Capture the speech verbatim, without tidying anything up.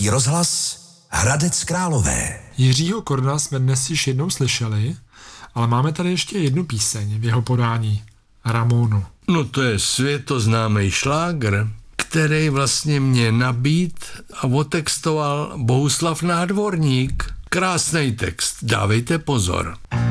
Český rozhlas, Hradec Králové. Jiřího Korna jsme dnes již jednou slyšeli, ale máme tady ještě jednu píseň v jeho podání. Ramónu. No to je světoznámý šlágr, který vlastně mě nabíd a otextoval Bohuslav Nádvorník. Krásný text, dávejte pozor.